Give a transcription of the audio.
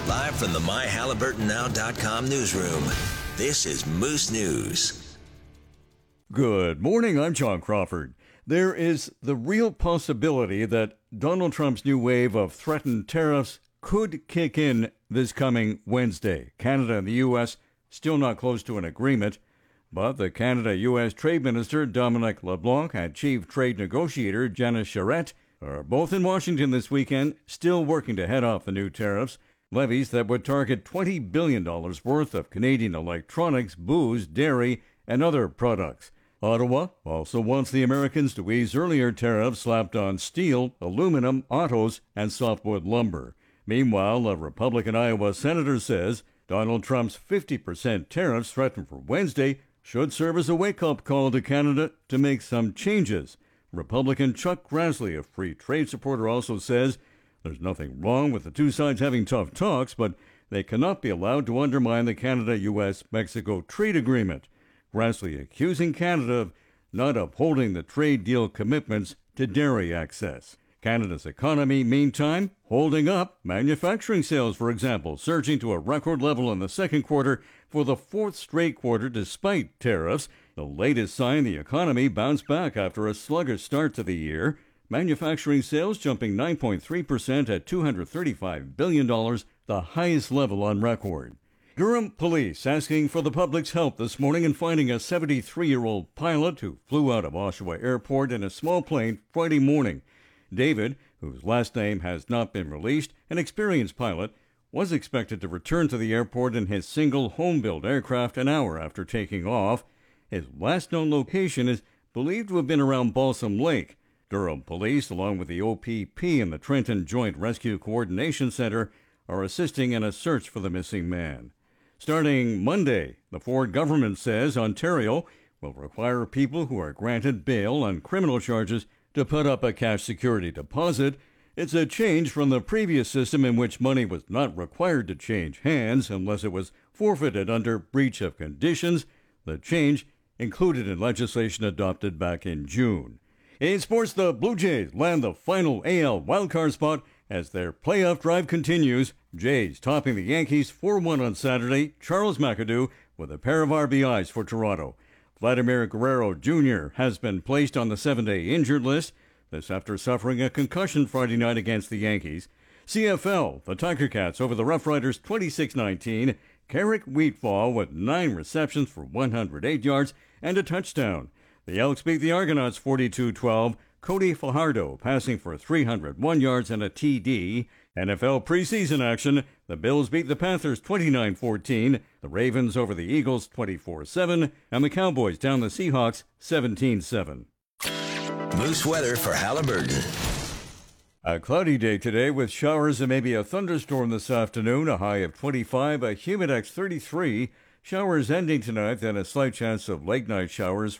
Live from the MyHalliburtonNow.com newsroom, this is Moose News. Good morning, I'm John Crawford. There is the real possibility that Donald Trump's new wave of threatened tariffs could kick in this coming Wednesday. Canada and the U.S. still not close to an agreement, but the Canada-U.S. Trade Minister Dominic LeBlanc and Chief Trade Negotiator Janice Charette are both in Washington this weekend, still working to head off the new tariffs, levies that would target $20 billion worth of Canadian electronics, booze, dairy, and other products. Ottawa also wants the Americans to ease earlier tariffs slapped on steel, aluminum, autos, and softwood lumber. Meanwhile, a Republican Iowa senator says Donald Trump's 50% tariffs threatened for Wednesday should serve as a wake-up call to Canada to make some changes. Republican Chuck Grassley, a free trade supporter, also says there's nothing wrong with the two sides having tough talks, but they cannot be allowed to undermine the Canada-U.S.-Mexico trade agreement. Grassley accusing Canada of not upholding the trade deal commitments to dairy access. Canada's economy, meantime, holding up. Manufacturing sales, for example, surging to a record level in the second quarter for the fourth straight quarter despite tariffs. The latest sign the economy bounced back after a sluggish start to the year. Manufacturing sales jumping 9.3% at $235 billion, the highest level on record. Durham police asking for the public's help this morning in finding a 73-year-old pilot who flew out of Oshawa Airport in a small plane Friday morning. David, whose last name has not been released, an experienced pilot, was expected to return to the airport in his single home-built aircraft an hour after taking off. His last known location is believed to have been around Balsam Lake. Durham police, along with the OPP and the Trenton Joint Rescue Coordination Center, are assisting in a search for the missing man. Starting Monday, the Ford government says Ontario will require people who are granted bail on criminal charges to put up a cash security deposit. It's a change from the previous system in which money was not required to change hands unless it was forfeited under breach of conditions. The change included in legislation adopted back in June. In sports, the Blue Jays land the final AL wildcard spot as their playoff drive continues. Jays topping the Yankees 4-1 on Saturday. Charles McAdoo with a pair of RBIs for Toronto. Vladimir Guerrero Jr. has been placed on the 7-day injured list. This after suffering a concussion Friday night against the Yankees. CFL, the Tiger Cats over the Rough Riders 26-19. Carrick Wheatfall with 9 receptions for 108 yards and a touchdown. The Elks beat the Argonauts 42-12. Cody Fajardo passing for 301 yards and a TD. NFL preseason action. The Bills beat the Panthers 29-14. The Ravens over the Eagles 24-7. And the Cowboys down the Seahawks 17-7. Moose weather for Halliburton. A cloudy day today with showers and maybe a thunderstorm this afternoon. A high of 25, a Humidex 33. Showers ending tonight, then a slight chance of late night showers